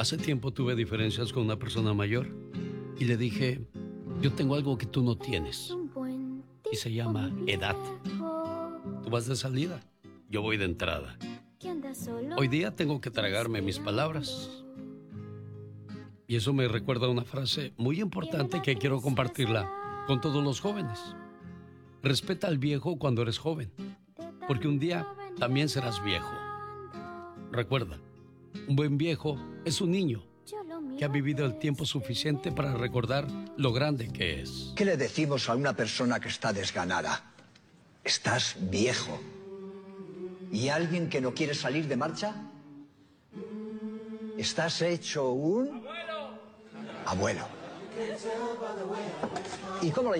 Hace tiempo tuve diferencias con una persona mayor y le dije, yo tengo algo que tú no tienes y se llama edad. Tú vas de salida, yo voy de entrada. Hoy día tengo que tragarme mis palabras. Y eso me recuerda a una frase muy importante que quiero compartirla con todos los jóvenes. Respeta al viejo cuando eres joven, porque un día también serás viejo. Recuerda, un buen viejo es un niño que ha vivido el tiempo suficiente para recordar lo grande que es. ¿Qué le decimos a una persona que está desganada? Estás viejo. ¿Y alguien que no quiere salir de marcha? Estás hecho un... abuelo. ¿Y cómo le